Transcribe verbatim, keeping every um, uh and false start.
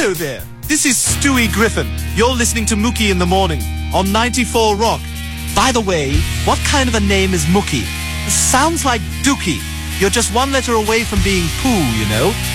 Hello there. This is Stewie Griffin. You're listening to Mookie in the Morning on ninety-four Rock. By the way, what kind of a name is Mookie? Sounds like Dookie. You're just one letter away from being Pooh, you know.